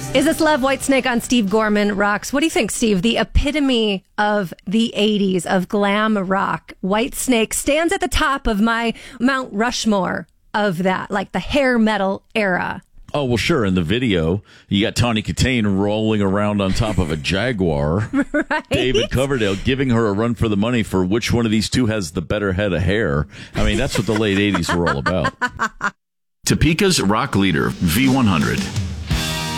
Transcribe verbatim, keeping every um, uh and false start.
Is this love? Whitesnake on Steve Gorman rocks. What do you think, Steve? The epitome of the eighties, of glam rock. Whitesnake stands at the top of my Mount Rushmore of that, like the hair metal era. Oh, well, sure. In the video, you got Tawny Katane rolling around on top of a Jaguar. Right? David Coverdale giving her a run for the money for which one of these two has the better head of hair. I mean, that's what the late eighties were all about. Topeka's rock leader, V one hundred.